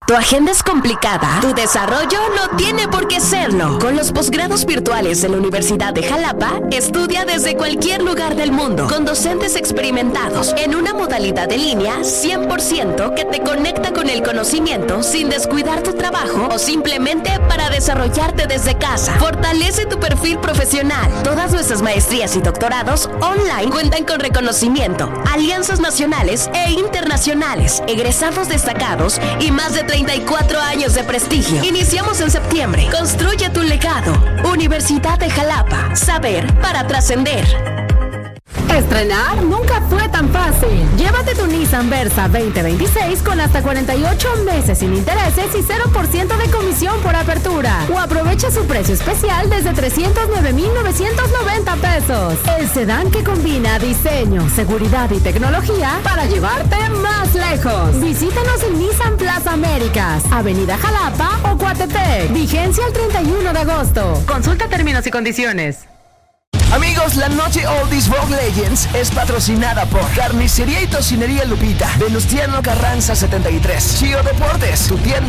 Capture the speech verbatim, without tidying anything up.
¿Tu agenda es complicada? ¿Tu desarrollo no tiene por qué serlo? Con los posgrados virtuales de la Universidad de Jalapa, estudia desde cualquier lugar del mundo, con docentes experimentados, en una modalidad de línea cien por ciento que te conecta con el conocimiento sin descuidar tu trabajo o simplemente para desarrollarte desde casa. Fortalece tu perfil profesional. Todas nuestras maestrías y doctorados online cuentan con reconocimiento, alianzas nacionales e internacionales, egresados destacados y más de treinta y cuatro años de prestigio. Iniciamos en septiembre. Construye tu legado. Universidad de Jalapa. Saber para trascender. Estrenar nunca fue tan fácil. Llévate tu Nissan Versa veinte veintiséis con hasta cuarenta y ocho meses sin intereses y cero por ciento de comisión por apertura. O aprovecha su precio especial desde trescientos nueve mil novecientos noventa pesos. El sedán que combina diseño, seguridad y tecnología para llevarte más lejos. Visítanos en Nissan Plaza Américas, Avenida Jalapa o Coatepec. Vigencia el treinta y uno de agosto. Consulta términos y condiciones. Amigos, la noche Oldies Rock Legends es patrocinada por Carnicería y Tocinería Lupita, Venustiano Carranza setenta y tres, Chio Deportes, tu tienda